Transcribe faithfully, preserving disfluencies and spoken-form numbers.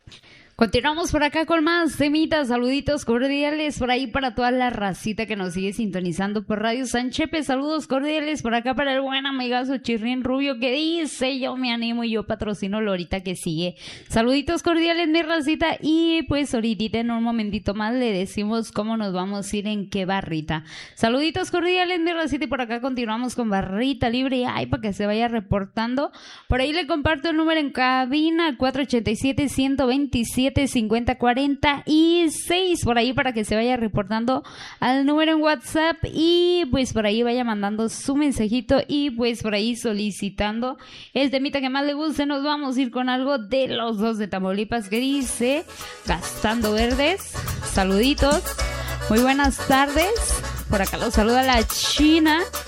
Continuamos por acá con más temitas, saluditos cordiales por ahí para toda la racita que nos sigue sintonizando por Radio San Chepe, saludos cordiales por acá para el buen amigazo Chirrín Rubio que dice yo me animo y yo patrocino lo ahorita que sigue, saluditos cordiales mi racita y pues ahorita en un momentito más le decimos cómo nos vamos a ir en qué barrita, saluditos cordiales mi racita y por acá continuamos con barrita libre, ay para que se vaya reportando, por ahí le comparto el número en cabina cuatro ochenta y siete, ciento veintisiete cincuenta cuarenta y seis por ahí para que se vaya reportando al número en WhatsApp y pues por ahí vaya mandando su mensajito y pues por ahí solicitando el temita que más le guste. Nos vamos a ir con algo de los dos de Tamaulipas que dice Gastando Verdes. Saluditos, muy buenas tardes, por acá los saluda la China.